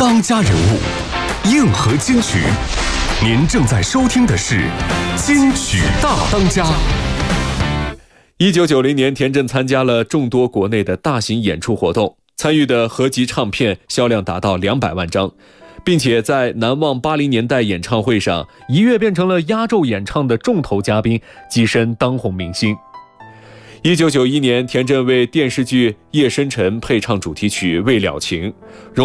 当家人物，硬核金曲。您正在收听的是金曲大当家。 1990年，田震参加了众多国内的大型演出活动，参与的合集唱片销量达到200万张，并且在难忘80年代演唱会上一跃变成了压轴演唱的重头嘉宾，跻身当红明星。1991年，田震为电视剧《夜深沉》配唱主题曲《未了情》，